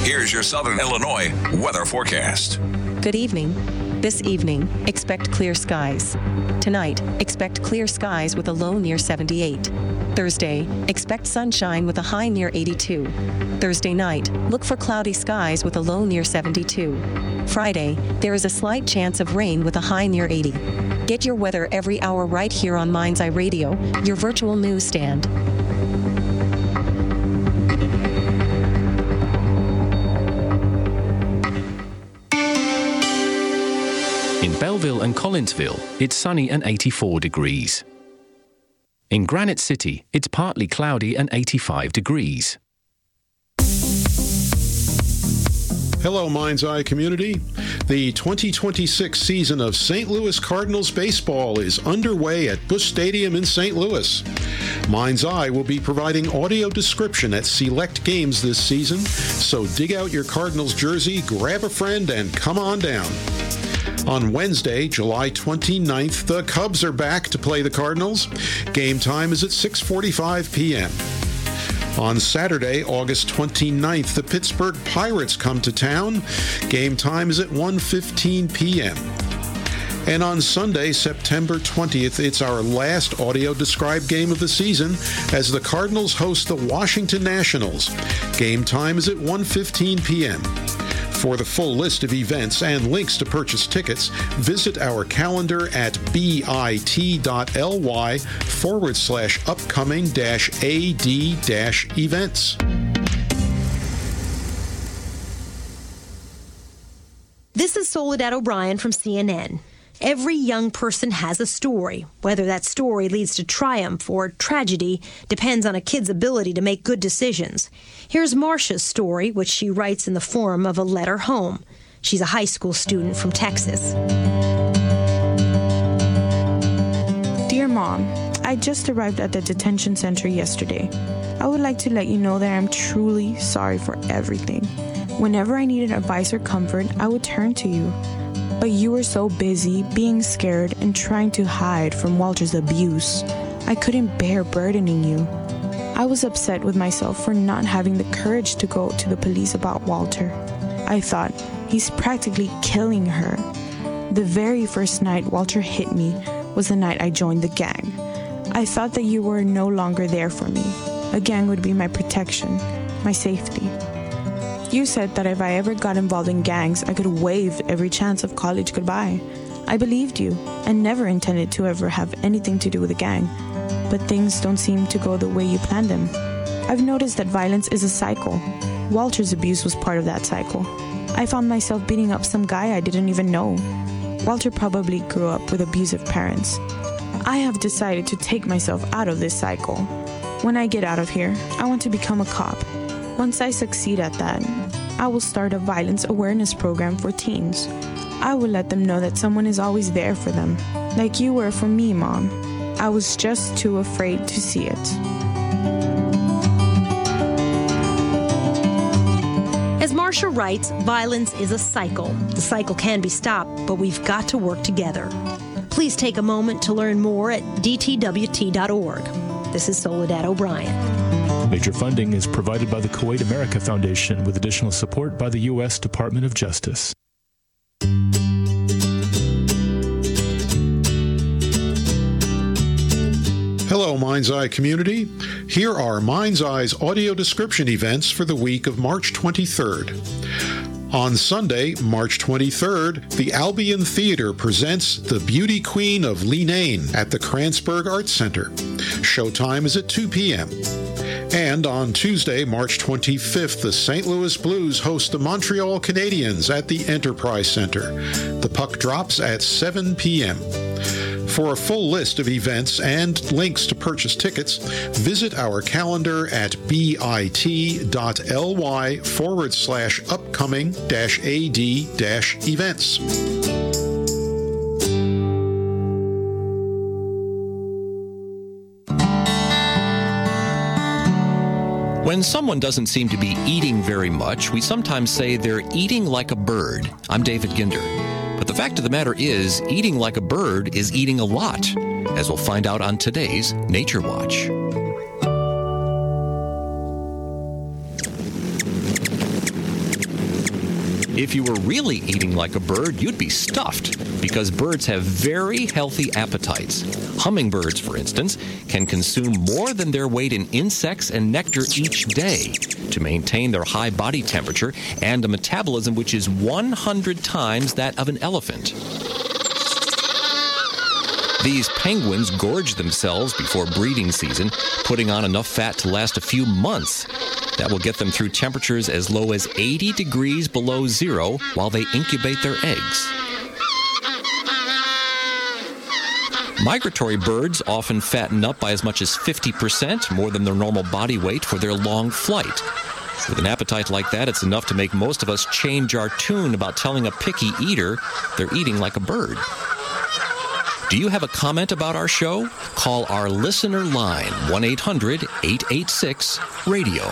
Here's your Southern Illinois weather forecast. Good evening. This evening, expect clear skies. Tonight, expect clear skies with a low near 78. Thursday, expect sunshine with a high near 82. Thursday night, look for cloudy skies with a low near 72. Friday, there is a slight chance of rain with a high near 80. Get your weather every hour right here on Mind's Eye Radio, your virtual newsstand. In Belleville and Collinsville, it's sunny and 84 degrees. In Granite City, it's partly cloudy and 85 degrees. Hello, Mind's Eye community. The 2026 season of St. Louis Cardinals baseball is underway at Busch Stadium in St. Louis. Mind's Eye will be providing audio description at select games this season, so dig out your Cardinals jersey, grab a friend, and come on down. On Wednesday, July 29th, the Cubs are back to play the Cardinals. Game time is at 6:45 p.m. On Saturday, August 29th, the Pittsburgh Pirates come to town. Game time is at 1:15 p.m. And on Sunday, September 20th, it's our last audio-described game of the season as the Cardinals host the Washington Nationals. Game time is at 1:15 p.m. For the full list of events and links to purchase tickets, visit our calendar at bit.ly/upcoming-ad-events. This is Soledad O'Brien from CNN. Every young person has a story. Whether that story leads to triumph or tragedy depends on a kid's ability to make good decisions. Here's Marcia's story, which she writes in the form of a letter home. She's a high school student from Texas. Dear Mom, I just arrived at the detention center yesterday. I would like to let you know that I'm truly sorry for everything. Whenever I needed advice or comfort, I would turn to you. But you were so busy, being scared, and trying to hide from Walter's abuse. I couldn't bear burdening you. I was upset with myself for not having the courage to go to the police about Walter. I thought, he's practically killing her. The very first night Walter hit me was the night I joined the gang. I thought that you were no longer there for me. A gang would be my protection, my safety. You said that if I ever got involved in gangs, I could waive every chance of college goodbye. I believed you and never intended to ever have anything to do with a gang. But things don't seem to go the way you planned them. I've noticed that violence is a cycle. Walter's abuse was part of that cycle. I found myself beating up some guy I didn't even know. Walter probably grew up with abusive parents. I have decided to take myself out of this cycle. When I get out of here, I want to become a cop. Once I succeed at that, I will start a violence awareness program for teens. I will let them know that someone is always there for them, like you were for me, Mom. I was just too afraid to see it. As Marcia writes, violence is a cycle. The cycle can be stopped, but we've got to work together. Please take a moment to learn more at dtwt.org. This is Soledad O'Brien. Major funding is provided by the Kuwait America Foundation with additional support by the U.S. Department of Justice. Hello, Mind's Eye community. Here are Mind's Eye's audio description events for the week of March 23rd. On Sunday, March 23rd, the Albion Theater presents The Beauty Queen of Leenane at the Kranzberg Arts Center. Showtime is at 2 p.m. And on Tuesday, March 25th, the St. Louis Blues host the Montreal Canadiens at the Enterprise Center. The puck drops at 7 p.m. For a full list of events and links to purchase tickets, visit our calendar at bit.ly/upcoming-ad-events. When someone doesn't seem to be eating very much, we sometimes say they're eating like a bird. I'm David Ginder. But the fact of the matter is, eating like a bird is eating a lot, as we'll find out on today's Nature Watch. If you were really eating like a bird, you'd be stuffed, because birds have very healthy appetites. Hummingbirds, for instance, can consume more than their weight in insects and nectar each day to maintain their high body temperature and a metabolism which is 100 times that of an elephant. These penguins gorge themselves before breeding season, putting on enough fat to last a few months. That will get them through temperatures as low as 80 degrees below zero while they incubate their eggs. Migratory birds often fatten up by as much as 50%, more than their normal body weight, for their long flight. With an appetite like that, it's enough to make most of us change our tune about telling a picky eater they're eating like a bird. Do you have a comment about our show? Call our listener line, 1-800-886-RADIO.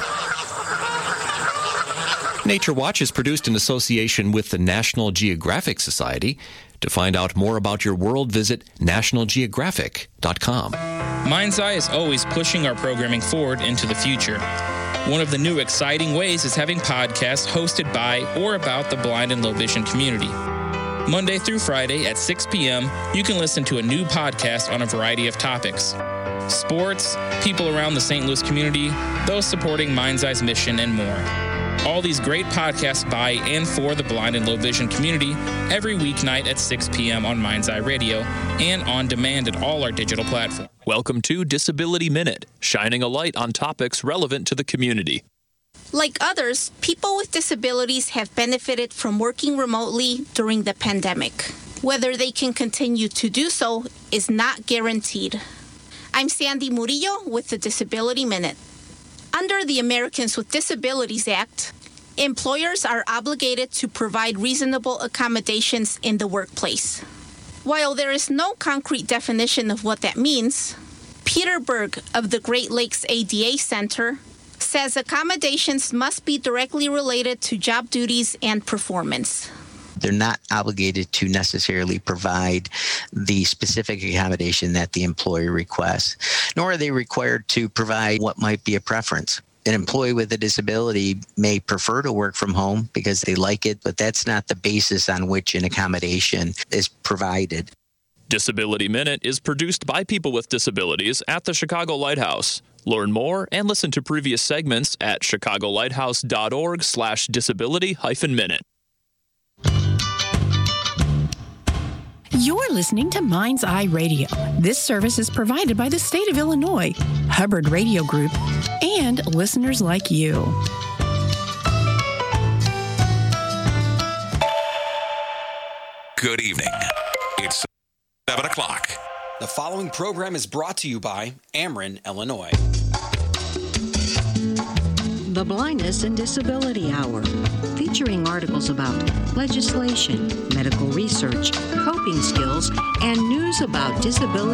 Nature Watch is produced in association with the National Geographic Society. To find out more about your world, visit nationalgeographic.com. Mind's Eye is always pushing our programming forward into the future. One of the new exciting ways is having podcasts hosted by or about the blind and low vision community. Monday through Friday at 6 p.m., you can listen to a new podcast on a variety of topics. Sports, people around the St. Louis community, those supporting Mind's Eye's mission, and more. All these great podcasts by and for the blind and low vision community every weeknight at 6 p.m. on Mind's Eye Radio and on demand at all our digital platforms. Welcome to Disability Minute, shining a light on topics relevant to the community. Like others, people with disabilities have benefited from working remotely during the pandemic. Whether they can continue to do so is not guaranteed. I'm Sandy Murillo with the Disability Minute. Under the Americans with Disabilities Act, employers are obligated to provide reasonable accommodations in the workplace. While there is no concrete definition of what that means, Peter Berg of the Great Lakes ADA Center says accommodations must be directly related to job duties and performance. They're not obligated to necessarily provide the specific accommodation that the employer requests, nor are they required to provide what might be a preference. An employee with a disability may prefer to work from home because they like it, but that's not the basis on which an accommodation is provided. Disability Minute is produced by people with disabilities at the Chicago Lighthouse. Learn more and listen to previous segments at chicagolighthouse.org/disability-minute. You're listening to Mind's Eye Radio. This service is provided by the state of Illinois, Hubbard Radio Group, and listeners like you. Good evening. It's 7 o'clock. The following program is brought to you by Ameren, Illinois. The Blindness and Disability Hour, featuring articles about legislation, medical research, coping skills, and news about disability